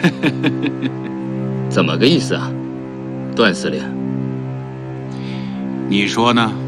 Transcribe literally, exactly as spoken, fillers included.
怎么个意思啊，段司令？ 你说呢？